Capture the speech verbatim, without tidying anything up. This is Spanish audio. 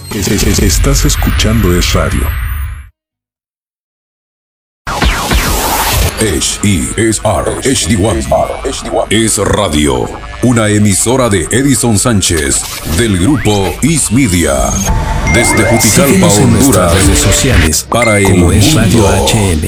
Es- es- es- Estás escuchando Es Radio. H E S R H D uno Es Radio, una emisora de Edison Sánchez del grupo Is Media. Desde Juticalpa, Síguenos en nuestras Honduras, redes sociales para el como Es Radio mundo. H M.